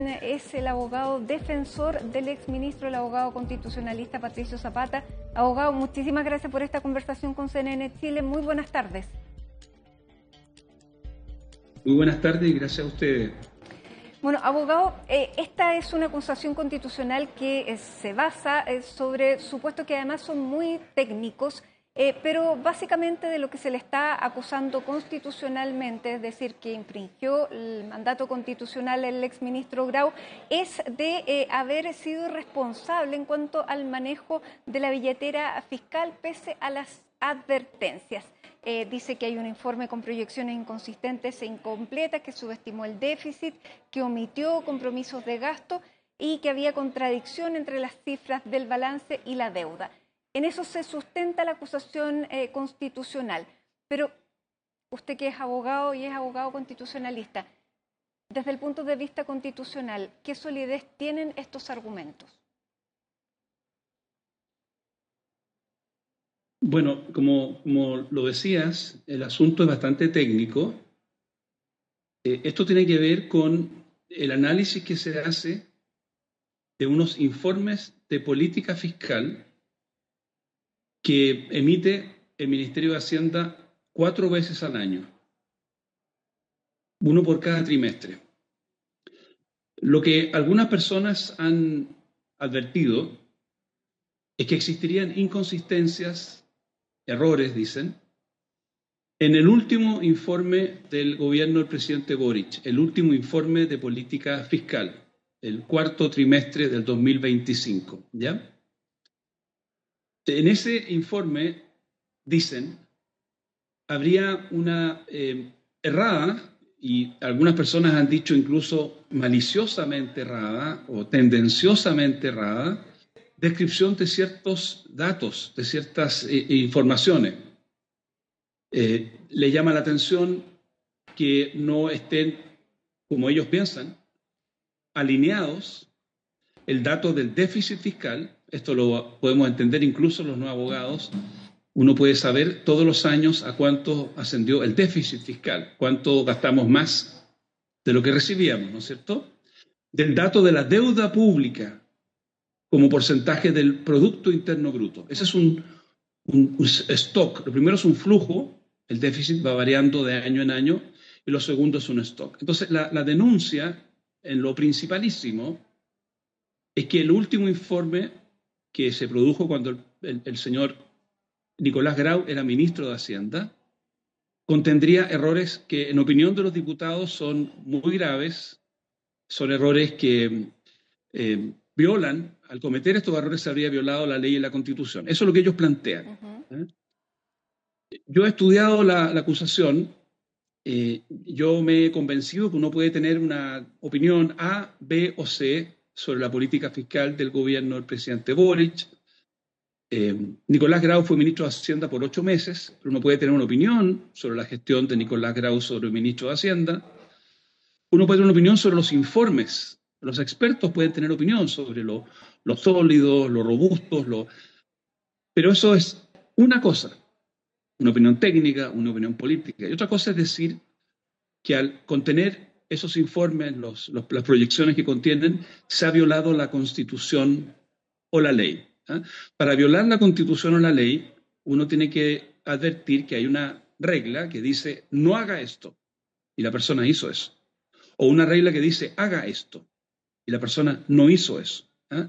es el abogado defensor del exministro, el abogado constitucionalista Patricio Zapata. Abogado, muchísimas gracias por esta conversación con CNN Chile. Muy buenas tardes. Muy buenas tardes y gracias a ustedes. Bueno, abogado, esta es una acusación constitucional que se basa sobre supuestos que además son muy técnicos, pero básicamente de lo que se le está acusando constitucionalmente, es decir, que infringió el mandato constitucional el exministro Grau, es de haber sido responsable en cuanto al manejo de la billetera fiscal pese a las advertencias. Dice que hay un informe con proyecciones inconsistentes e incompletas, que subestimó el déficit, que omitió compromisos de gasto y que había contradicción entre las cifras del balance y la deuda. En eso se sustenta la acusación constitucional. Pero usted, que es abogado y es abogado constitucionalista, desde el punto de vista constitucional, ¿qué solidez tienen estos argumentos? Bueno, como lo decías, el asunto es bastante técnico. Esto tiene que ver con el análisis que se hace de unos informes de política fiscal que emite el Ministerio de Hacienda 4 veces al año, uno por cada trimestre. Lo que algunas personas han advertido es que existirían inconsistencias, errores, dicen, en el último informe del gobierno del presidente Boric, el último informe de política fiscal, el 4º trimestre del 2025, ¿ya? En ese informe, dicen, habría una errada, y algunas personas han dicho incluso maliciosamente errada o tendenciosamente errada, descripción de ciertos datos, de ciertas informaciones. Le llama la atención que no estén, como ellos piensan, alineados el dato del déficit fiscal. Esto lo podemos entender incluso los no abogados. Uno puede saber todos los años a cuánto ascendió el déficit fiscal, cuánto gastamos más de lo que recibíamos, ¿no es cierto? Del dato de la deuda pública como porcentaje del Producto Interno Bruto. Ese es un stock. Lo primero es un flujo, el déficit va variando de año en año, y lo segundo es un stock. Entonces, la denuncia, en lo principalísimo, es que el último informe que se produjo cuando el señor Nicolás Grau era ministro de Hacienda, contendría errores que, en opinión de los diputados, son muy graves, son errores que violan, al cometer estos errores se habría violado la ley y la Constitución. Eso es lo que ellos plantean. Yo he estudiado la acusación, yo me he convencido que uno puede tener una opinión A, B o C sobre la política fiscal del gobierno del presidente Boric. Nicolás Grau fue ministro de Hacienda por 8 meses, pero uno puede tener una opinión sobre la gestión de Nicolás Grau sobre el ministro de Hacienda. Uno puede tener una opinión sobre los informes. Los expertos pueden tener opinión sobre lo sólidos, lo robustos, pero eso es una cosa, una opinión técnica, una opinión política. Y otra cosa es decir que al contener esos informes, las proyecciones que contienen, se ha violado la Constitución o la ley. Para violar la Constitución o la ley, uno tiene que advertir que hay una regla que dice no haga esto, y la persona hizo eso. O una regla que dice haga esto, y la persona no hizo eso.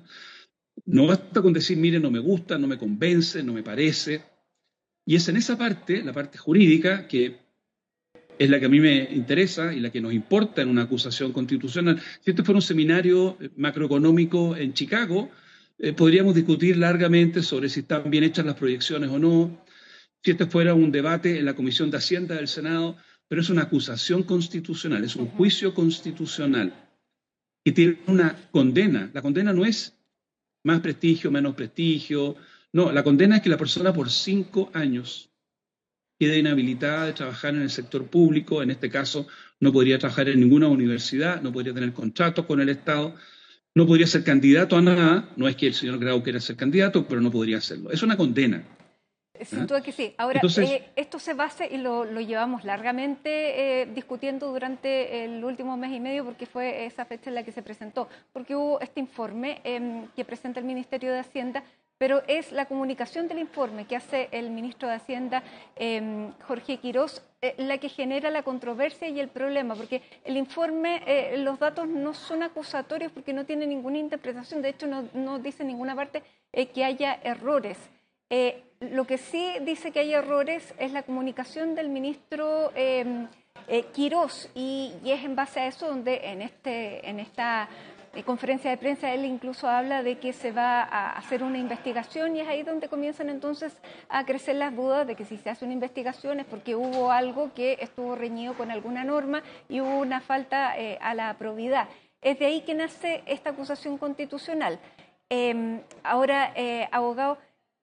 No basta con decir, mire, no me gusta, no me convence, no me parece. Y es en esa parte, la parte jurídica, que es la que a mí me interesa y la que nos importa en una acusación constitucional. Si este fuera un seminario macroeconómico en Chicago, podríamos discutir largamente sobre si están bien hechas las proyecciones o no. Si este fuera un debate en la Comisión de Hacienda del Senado, pero es una acusación constitucional, es un juicio constitucional que tiene una condena. La condena no es más prestigio, menos prestigio. No, la condena es que la persona por 5 años quede inhabilitada de trabajar en el sector público. En este caso, no podría trabajar en ninguna universidad, no podría tener contratos con el Estado, no podría ser candidato a nada. No es que el señor Grau quiera ser candidato, pero no podría hacerlo. Es una condena. Sin duda que sí. Ahora, entonces, esto se basa, y lo llevamos largamente discutiendo durante el último mes y medio, porque fue esa fecha en la que se presentó, porque hubo este informe que presenta el Ministerio de Hacienda, pero es la comunicación del informe que hace el ministro de Hacienda, Jorge Quirós, la que genera la controversia y el problema, porque el informe, los datos no son acusatorios porque no tienen ninguna interpretación, de hecho no dice en ninguna parte que haya errores. Lo que sí dice que hay errores es la comunicación del ministro Quirós, y es en base a eso donde en esta conferencia de prensa él incluso habla de que se va a hacer una investigación, y es ahí donde comienzan entonces a crecer las dudas de que si se hace una investigación es porque hubo algo que estuvo reñido con alguna norma y hubo una falta a la probidad. Es de ahí que nace esta acusación constitucional. Ahora, abogado,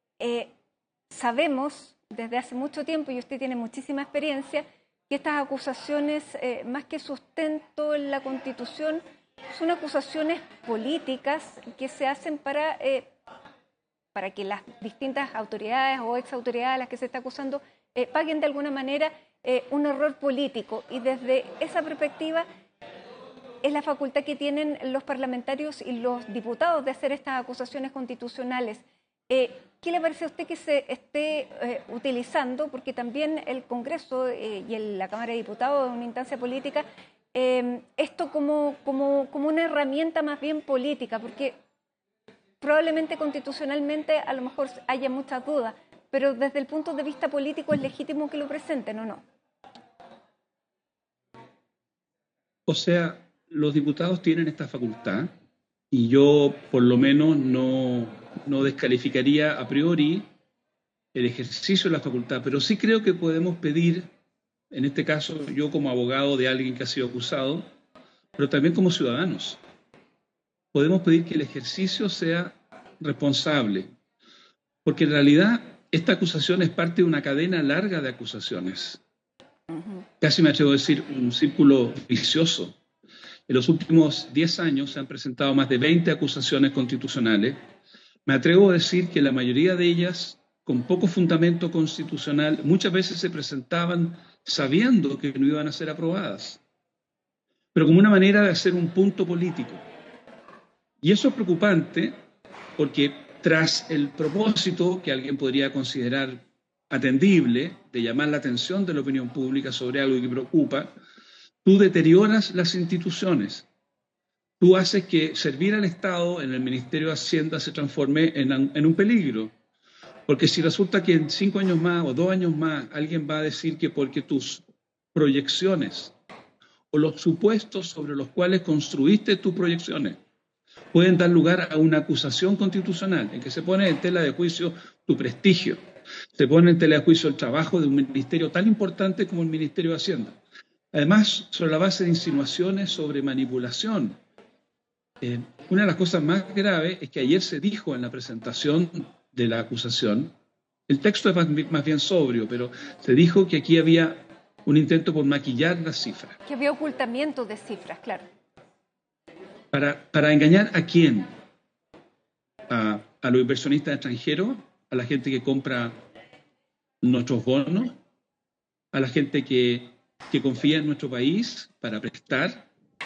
sabemos desde hace mucho tiempo, y usted tiene muchísima experiencia, que estas acusaciones, más que sustento en la Constitución, son acusaciones políticas que se hacen para que las distintas autoridades o exautoridades a las que se está acusando paguen de alguna manera un error político. Y desde esa perspectiva es la facultad que tienen los parlamentarios y los diputados de hacer estas acusaciones constitucionales. ¿Qué le parece a usted que se esté utilizando? Porque también el Congreso y la Cámara de Diputados es una instancia política, esto como una herramienta más bien política, porque probablemente constitucionalmente a lo mejor haya muchas dudas, pero desde el punto de vista político es legítimo que lo presenten, ¿o no? O sea, los diputados tienen esta facultad y yo por lo menos no descalificaría a priori el ejercicio de la facultad, pero sí creo que podemos pedir, en este caso yo como abogado de alguien que ha sido acusado, pero también como ciudadanos, podemos pedir que el ejercicio sea responsable, porque en realidad esta acusación es parte de una cadena larga de acusaciones. Casi me atrevo a decir un círculo vicioso. En los últimos 10 años se han presentado más de 20 acusaciones constitucionales. Me atrevo a decir que la mayoría de ellas, con poco fundamento constitucional, muchas veces se presentaban sabiendo que no iban a ser aprobadas, pero como una manera de hacer un punto político. Y eso es preocupante porque tras el propósito que alguien podría considerar atendible de llamar la atención de la opinión pública sobre algo que preocupa, tú deterioras las instituciones. Tú haces que servir al Estado en el Ministerio de Hacienda se transforme en un peligro. Porque si resulta que en 5 años más o 2 años más alguien va a decir que porque tus proyecciones o los supuestos sobre los cuales construiste tus proyecciones pueden dar lugar a una acusación constitucional en que se pone en tela de juicio tu prestigio, se pone en tela de juicio el trabajo de un ministerio tan importante como el Ministerio de Hacienda. Además, sobre la base de insinuaciones sobre manipulación. Una de las cosas más graves es que ayer se dijo en la presentación de la acusación, el texto es más bien sobrio, pero se dijo que aquí había un intento por maquillar las cifras. Que había ocultamiento de cifras, claro. ¿Para engañar a quién? ¿A los inversionistas extranjeros? ¿A la gente que compra nuestros bonos? ¿A la gente que confía en nuestro país para prestar?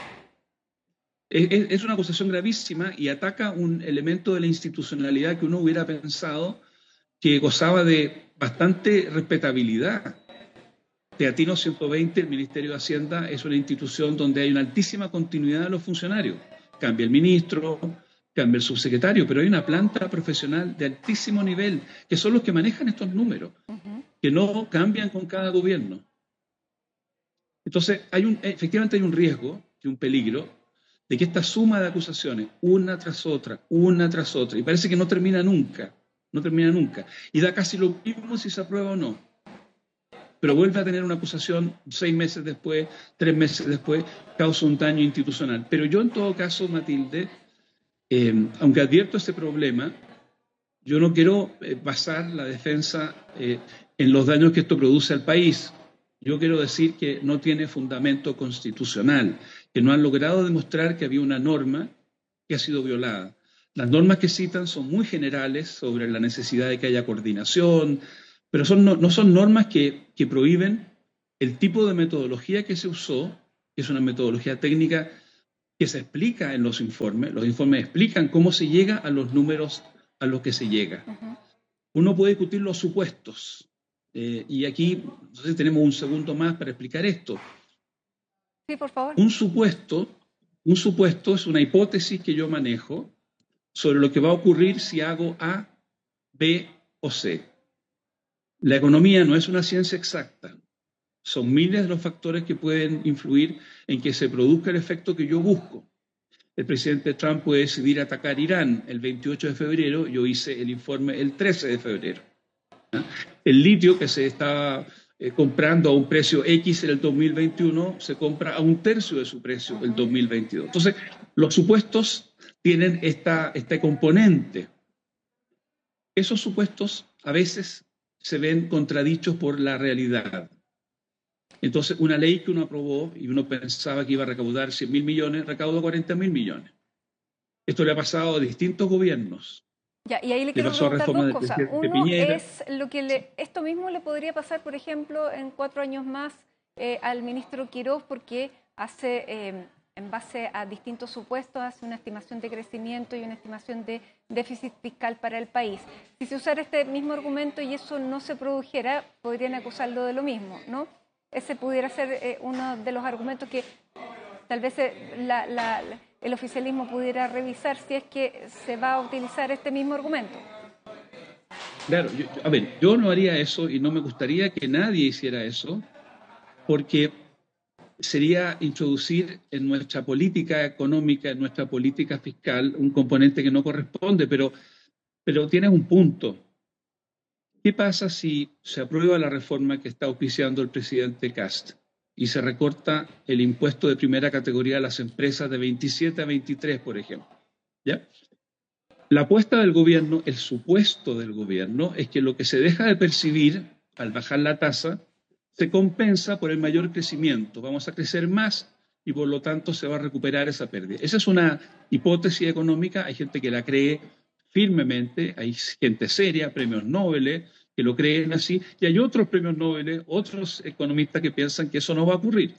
Es una acusación gravísima y ataca un elemento de la institucionalidad que uno hubiera pensado que gozaba de bastante respetabilidad. Teatino 120, el Ministerio de Hacienda, es una institución donde hay una altísima continuidad de los funcionarios. Cambia el ministro, cambia el subsecretario, pero hay una planta profesional de altísimo nivel, que son los que manejan estos números, que no cambian con cada gobierno. Entonces, efectivamente hay un riesgo y un peligro de que esta suma de acusaciones, una tras otra, y parece que no termina nunca, y da casi lo mismo si se aprueba o no, pero vuelve a tener una acusación 6 meses después, 3 meses después, causa un daño institucional. Pero yo en todo caso, Matilde, aunque advierto ese problema, yo no quiero basar la defensa en los daños que esto produce al país. Yo quiero decir que no tiene fundamento constitucional, que no han logrado demostrar que había una norma que ha sido violada. Las normas que citan son muy generales sobre la necesidad de que haya coordinación pero no son normas que prohíben el tipo de metodología que se usó, que es una metodología técnica que se explica en los informes. Los informes explican cómo se llega a los números a los que se llega. Uno puede discutir los supuestos, y aquí entonces tenemos un segundo más para explicar esto. Sí, por favor. Un supuesto es una hipótesis que yo manejo sobre lo que va a ocurrir si hago A, B o C. La economía no es una ciencia exacta. Son miles de los factores que pueden influir en que se produzca el efecto que yo busco. El presidente Trump puede decidir atacar Irán el 28 de febrero, yo hice el informe el 13 de febrero. El litio que se está comprando a un precio X en el 2021 se compra a un tercio de su precio el 2022. Entonces, los supuestos tienen este componente. Esos supuestos a veces se ven contradichos por la realidad. Entonces, una ley que uno aprobó y uno pensaba que iba a recaudar 100.000 millones, recaudó 40.000 millones. Esto le ha pasado a distintos gobiernos. Ya, y ahí le quiero preguntar dos cosas. Uno es lo que esto mismo le podría pasar, por ejemplo, en 4 años más al ministro Quirós, porque hace, en base a distintos supuestos, hace una estimación de crecimiento y una estimación de déficit fiscal para el país. Si se usara este mismo argumento y eso no se produjera, podrían acusarlo de lo mismo, ¿no? Ese pudiera ser uno de los argumentos que tal vez el oficialismo pudiera revisar si es que se va a utilizar este mismo argumento. Claro, yo no haría eso y no me gustaría que nadie hiciera eso, porque sería introducir en nuestra política económica, en nuestra política fiscal, un componente que no corresponde, pero tienes un punto. ¿Qué pasa si se aprueba la reforma que está auspiciando el presidente Kast y se recorta el impuesto de primera categoría a las empresas de 27 a 23, por ejemplo? ¿Ya? La apuesta del gobierno, el supuesto del gobierno, es que lo que se deja de percibir al bajar la tasa se compensa por el mayor crecimiento. Vamos a crecer más y por lo tanto se va a recuperar esa pérdida. Esa es una hipótesis económica, hay gente que la cree firmemente, hay gente seria, premios Nobel, que lo creen así, y hay otros premios Nobel, otros economistas que piensan que eso no va a ocurrir.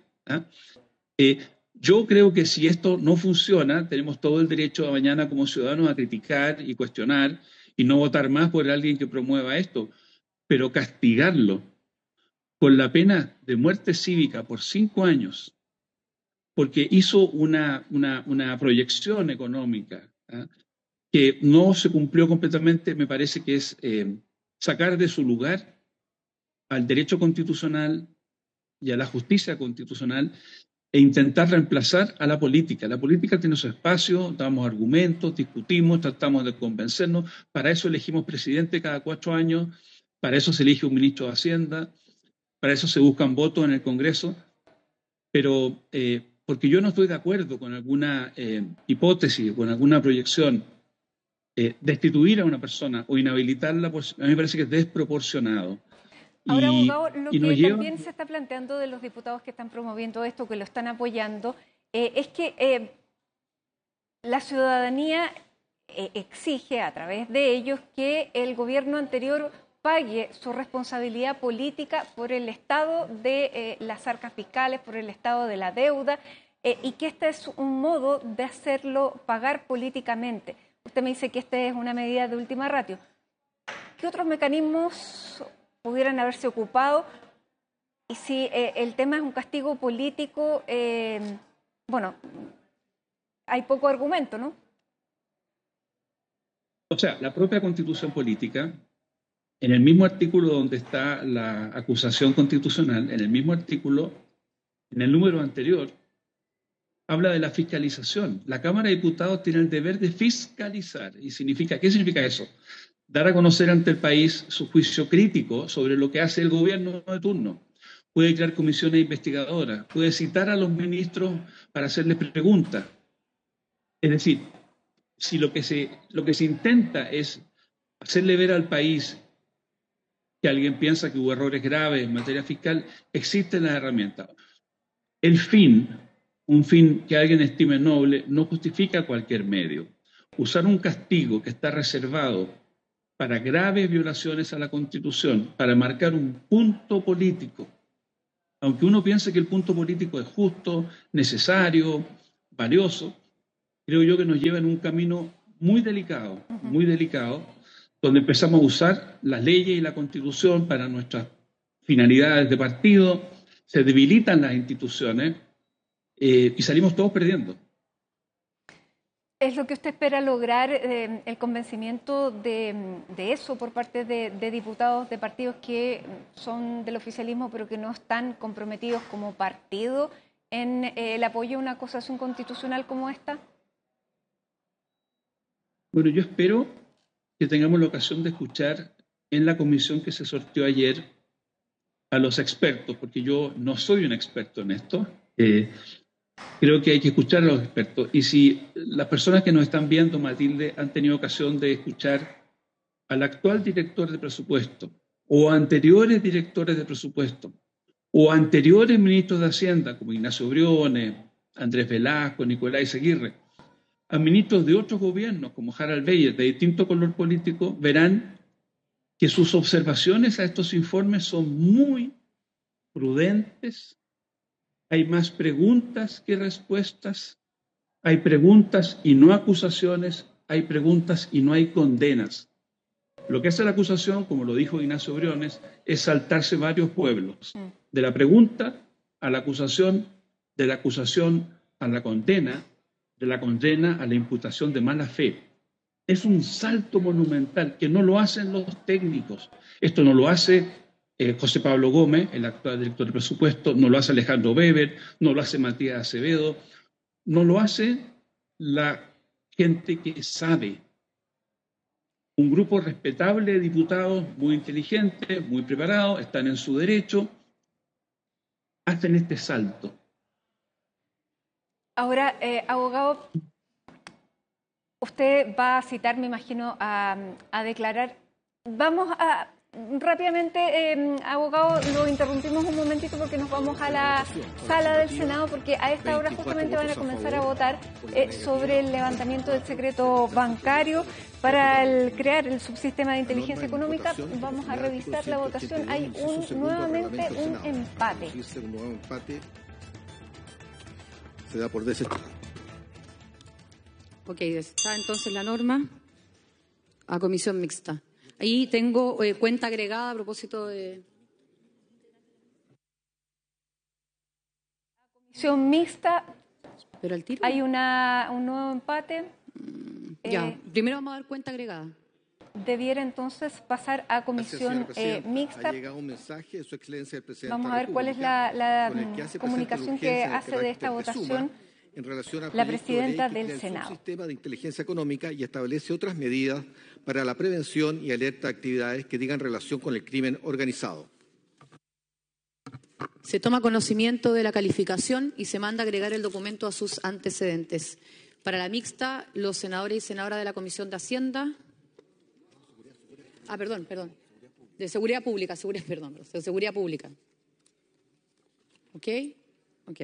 Yo creo que si esto no funciona, tenemos todo el derecho a mañana como ciudadanos a criticar y cuestionar y no votar más por alguien que promueva esto, pero castigarlo con la pena de muerte cívica por 5 años, porque hizo una proyección económica que no se cumplió completamente, me parece que es sacar de su lugar al derecho constitucional y a la justicia constitucional e intentar reemplazar a la política. La política tiene su espacio, damos argumentos, discutimos, tratamos de convencernos. Para eso elegimos presidente cada 4 años, para eso se elige un ministro de Hacienda, para eso se buscan votos en el Congreso, pero porque yo no estoy de acuerdo con alguna hipótesis, con alguna proyección, destituir a una persona o inhabilitarla, pues, a mí me parece que es desproporcionado. Ahora, abogado, lo que también se está planteando de los diputados que están promoviendo esto, que lo están apoyando, es que la ciudadanía exige a través de ellos que el gobierno anterior pague su responsabilidad política por el estado de las arcas fiscales, por el estado de la deuda, y que este es un modo de hacerlo pagar políticamente. Usted me dice que esta es una medida de última ratio. ¿Qué otros mecanismos pudieran haberse ocupado? Y si el tema es un castigo político, bueno, hay poco argumento, ¿no? O sea, la propia Constitución política, en el mismo artículo donde está la acusación constitucional, en el mismo artículo, en el número anterior, habla de la fiscalización. La Cámara de Diputados tiene el deber de fiscalizar. ¿Qué significa eso? Dar a conocer ante el país su juicio crítico sobre lo que hace el gobierno de turno. Puede crear comisiones investigadoras, puede citar a los ministros para hacerles preguntas. Es decir, si lo que se intenta es hacerle ver al país que alguien piensa que hubo errores graves en materia fiscal, existen las herramientas. Un fin que alguien estime noble, no justifica cualquier medio. Usar un castigo que está reservado para graves violaciones a la Constitución, para marcar un punto político. Aunque uno piense que el punto político es justo, necesario, valioso, creo yo que nos lleva en un camino muy delicado, donde empezamos a usar las leyes y la Constitución para nuestras finalidades de partido, se debilitan las instituciones y salimos todos perdiendo. ¿Es lo que usted espera lograr, el convencimiento de eso por parte de diputados de partidos que son del oficialismo pero que no están comprometidos como partido en el apoyo a una acusación constitucional como esta? Bueno, yo espero que tengamos la ocasión de escuchar en la comisión que se sorteó ayer a los expertos, porque yo no soy un experto en esto. Creo que hay que escuchar a los expertos. Y si las personas que nos están viendo, Matilde, han tenido ocasión de escuchar al actual director de presupuesto, o anteriores directores de presupuesto, o anteriores ministros de Hacienda, como Ignacio Briones, Andrés Velasco, Nicolás Aguirre, a ministros de otros gobiernos, como Harald Beyer, de distinto color político, verán que sus observaciones a estos informes son muy prudentes. Hay más preguntas que respuestas, hay preguntas y no acusaciones, hay preguntas y no hay condenas. Lo que hace la acusación, como lo dijo Ignacio Briones, es saltarse varios pueblos, de la pregunta a la acusación, de la acusación a la condena, de la condena a la imputación de mala fe. Es un salto monumental que no lo hacen los técnicos. Esto no lo hace José Pablo Gómez, el actual director de presupuesto, no lo hace Alejandro Weber, no lo hace Matías Acevedo, no lo hace la gente que sabe. Un grupo respetable de diputados muy inteligentes, muy preparados, están en su derecho, hacen este salto. Ahora, abogado, usted va a citar, me imagino, a declarar. Vamos a, rápidamente, abogado, lo interrumpimos un momentito porque nos vamos a la sala del Senado, porque a esta hora justamente van a comenzar a votar sobre el levantamiento del secreto bancario para crear el subsistema de inteligencia económica. Vamos a revisar la votación. Hay nuevamente un empate. Se da por desechado. Ok, está entonces la norma a comisión mixta. Ahí tengo cuenta agregada a propósito de... Comisión mixta. ¿Pero al tiro? Hay un nuevo empate. Ya, primero vamos a dar cuenta agregada. Debiera entonces pasar a comisión mixta. Ha llegado un mensaje de Su Excelencia el Presidente Vamos a ver cuál es la comunicación que hace de esta votación en relación al la presidenta de ley que del crea el Senado. Subsistema de inteligencia económica y establece otras medidas para la prevención y alerta de actividades que tengan relación con el crimen organizado. Se toma conocimiento de la calificación y se manda a agregar el documento a sus antecedentes. Para la mixta, los senadores y senadoras de la Comisión de Hacienda... perdón. De Seguridad Pública, de Seguridad Pública. ¿Ok? Ok.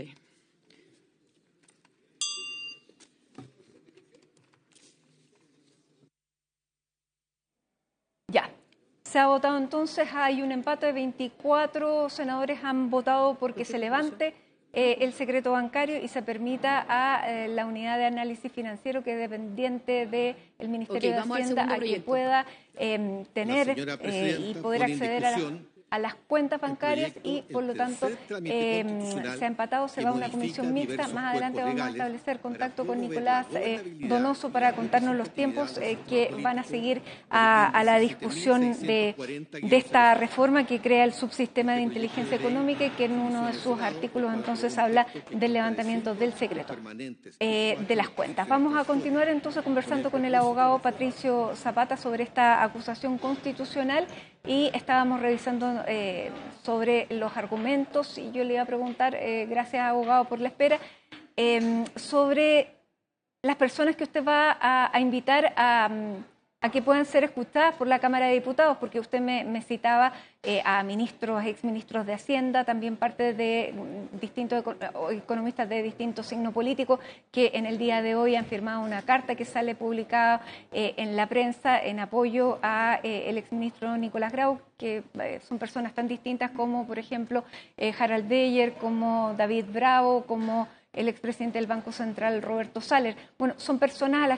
Ya. Se ha votado entonces, hay un empate, 24 senadores han votado porque se levante el secreto bancario y se permita a la unidad de análisis financiero, que es dependiente del Ministerio de Hacienda, a que pueda tener y poder acceder a las cuentas bancarias y, por lo tanto, se ha empatado, se va a una comisión mixta. Más adelante vamos a establecer contacto con Nicolás Donoso para contarnos los tiempos que van a seguir a la discusión de esta reforma que crea el subsistema de inteligencia económica y que en uno de sus artículos entonces habla del levantamiento del secreto de las cuentas. Vamos a continuar entonces conversando con el abogado Patricio Zapata sobre esta acusación constitucional y estábamos revisando sobre los argumentos y yo le iba a preguntar, gracias abogado por la espera, sobre las personas que usted va a invitar a a que puedan ser escuchadas por la Cámara de Diputados, porque usted me citaba a ministros, exministros de Hacienda, también parte de distintos economistas de distintos signos políticos que en el día de hoy han firmado una carta que sale publicada en la prensa en apoyo a el exministro Nicolás Grau, que son personas tan distintas como, por ejemplo, Harald Beyer, como David Bravo, como el expresidente del Banco Central, Roberto Saller. Bueno, son personas a las